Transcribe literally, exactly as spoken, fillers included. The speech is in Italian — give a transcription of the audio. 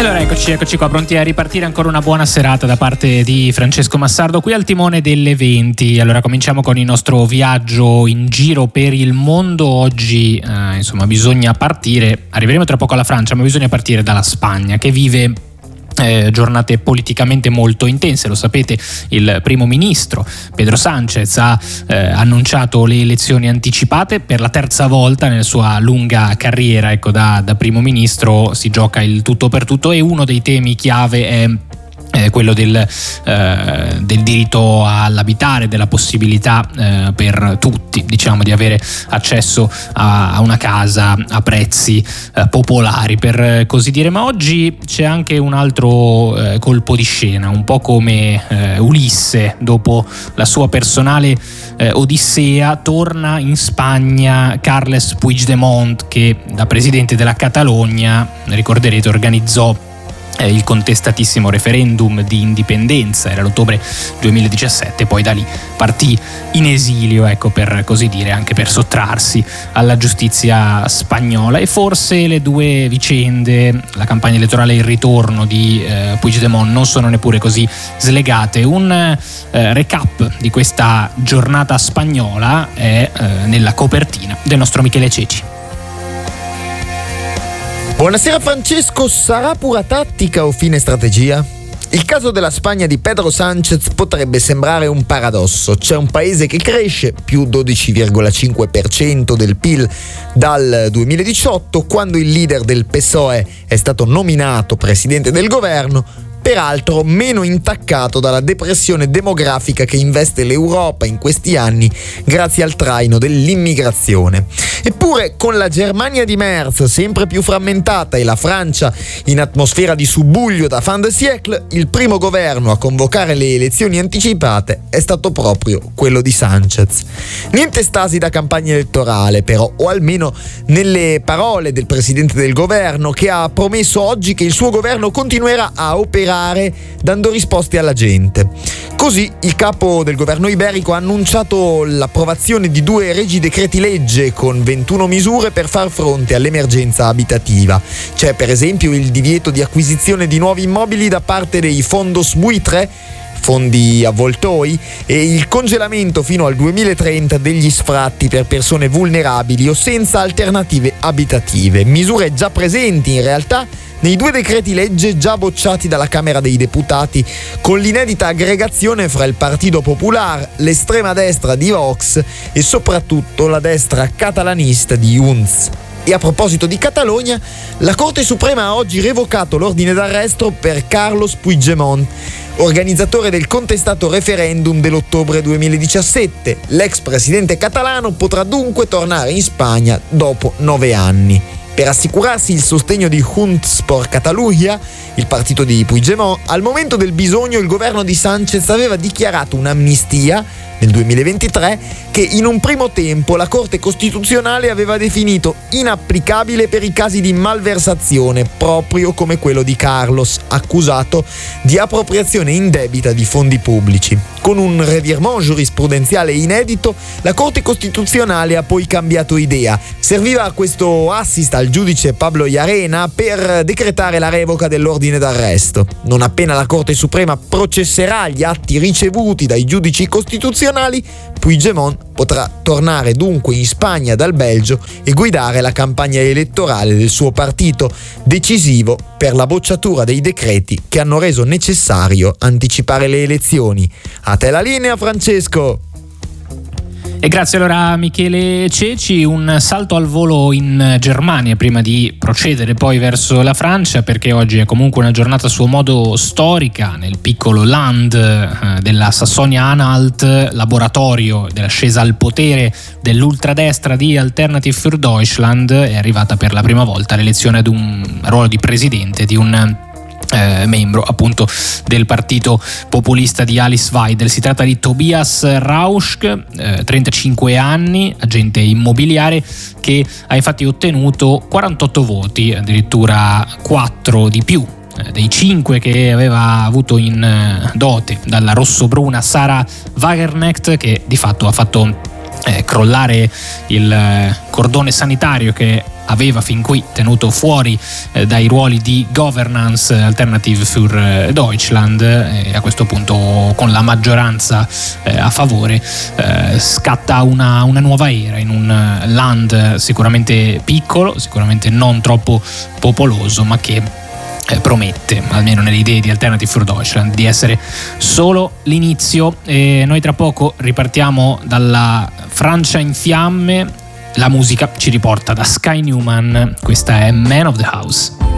allora eccoci, eccoci qua, pronti a ripartire. Ancora una buona serata da parte di Francesco Massardo qui al timone delle venti. Allora cominciamo con il nostro viaggio in giro per il mondo. Oggi eh, insomma bisogna partire, arriveremo tra poco alla Francia, ma bisogna partire dalla Spagna, che vive Eh, giornate politicamente molto intense. Lo sapete, il primo ministro Pedro Sánchez ha eh, annunciato le elezioni anticipate per la terza volta nella sua lunga carriera, ecco, da, da primo ministro si gioca il tutto per tutto, e uno dei temi chiave è Eh, quello del, eh, del diritto all'abitare, della possibilità eh, per tutti, diciamo, di avere accesso a, a una casa a prezzi eh, popolari, per così dire. Ma oggi c'è anche un altro eh, colpo di scena, un po' come eh, Ulisse dopo la sua personale eh, odissea. Torna in Spagna Carles Puigdemont, che da presidente della Catalogna, ricorderete, organizzò il contestatissimo referendum di indipendenza. Era l'ottobre duemiladiciassette, poi da lì partì in esilio, ecco, per così dire, anche per sottrarsi alla giustizia spagnola. E forse le due vicende, la campagna elettorale e il ritorno di eh, Puigdemont, non sono neppure così slegate. Un eh, recap di questa giornata spagnola è eh, nella copertina del nostro Michele Ceci. Buonasera Francesco, sarà pura tattica o fine strategia? Il caso della Spagna di Pedro Sánchez potrebbe sembrare un paradosso. C'è un paese che cresce, più dodici virgola cinque per cento del P I L dal duemiladiciotto, quando il leader del P S O E è stato nominato presidente del governo, peraltro meno intaccato dalla depressione demografica che investe l'Europa in questi anni grazie al traino dell'immigrazione. Eppure, con la Germania di Merz sempre più frammentata e la Francia in atmosfera di subbuglio da fin de siècle, il primo governo a convocare le elezioni anticipate è stato proprio quello di Sánchez. Niente stasi da campagna elettorale, però, o almeno nelle parole del presidente del governo, che ha promesso oggi che il suo governo continuerà a operare dando risposte alla gente. Così il capo del governo iberico ha annunciato l'approvazione di due regi decreti legge con ventuno misure per far fronte all'emergenza abitativa. C'è per esempio il divieto di acquisizione di nuovi immobili da parte dei fondos buitre, fondi avvoltoi, e il congelamento fino al duemilatrenta degli sfratti per persone vulnerabili o senza alternative abitative. Misure già presenti in realtà nei due decreti legge già bocciati dalla Camera dei Deputati, con l'inedita aggregazione fra il Partito Popular, l'estrema destra di Vox e soprattutto la destra catalanista di Junts. E a proposito di Catalogna, la Corte Suprema ha oggi revocato l'ordine d'arresto per Carlos Puigdemont, organizzatore del contestato referendum dell'ottobre duemiladiciassette. L'ex presidente catalano potrà dunque tornare in Spagna dopo nove anni. Per assicurarsi il sostegno di Junts per Catalunya, il partito di Puigdemont, al momento del bisogno il governo di Sánchez aveva dichiarato un'amnistia nel duemilaventitré che in un primo tempo la Corte Costituzionale aveva definito inapplicabile per i casi di malversazione, proprio come quello di Carlos, accusato di appropriazione indebita di fondi pubblici. Con un revirement giurisprudenziale inedito, la Corte Costituzionale ha poi cambiato idea. Serviva questo assist al giudice Pablo Llarena per decretare la revoca dell'ordine d'arresto. Non appena la Corte Suprema processerà gli atti ricevuti dai giudici costituzionali, Puigdemont potrà tornare dunque in Spagna dal Belgio e guidare la campagna elettorale del suo partito, decisivo per la bocciatura dei decreti che hanno reso necessario anticipare le elezioni. A te la linea, Francesco! E grazie allora a Michele Ceci. Un salto al volo in Germania prima di procedere poi verso la Francia, perché oggi è comunque una giornata a suo modo storica nel piccolo Land eh, della Sassonia-Anhalt, laboratorio dell'ascesa al potere dell'ultradestra di Alternative für Deutschland. È arrivata per la prima volta l'elezione ad un ruolo di presidente di un Eh, membro appunto del partito populista di Alice Weidel. Si tratta di Tobias Rausch, eh, trentacinque anni, agente immobiliare, che ha infatti ottenuto quarantotto voti, addirittura quattro di più eh, dei cinque che aveva avuto in eh, dote dalla rossobruna Sarah Wagenknecht, che di fatto ha fatto eh, crollare il eh, cordone sanitario che aveva fin qui tenuto fuori eh, dai ruoli di governance Alternative für Deutschland, e a questo punto con la maggioranza eh, a favore eh, scatta una, una nuova era in un land sicuramente piccolo, sicuramente non troppo popoloso, ma che eh, promette, almeno nelle idee di Alternative für Deutschland, di essere solo l'inizio. E noi tra poco ripartiamo dalla Francia in fiamme. La musica ci riporta da Sky Newman, questa è Man of the House.